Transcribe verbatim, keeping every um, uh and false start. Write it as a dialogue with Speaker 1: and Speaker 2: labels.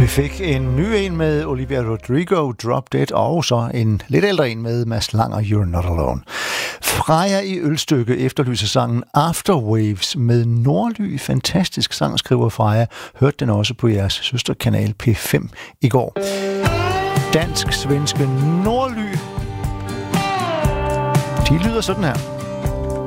Speaker 1: Vi fik en ny en med Olivia Rodrigo, Drop Dead, og så en lidt ældre en med Mads Langer, You're Not Alone. Freja i Ølstykke efterlyser sangen Afterwaves med Nordly. Fantastisk sang, skriver Freja. Hørte den også på jeres søsterkanal P fem i går. Dansk-svenske Nordly. De lyder sådan her.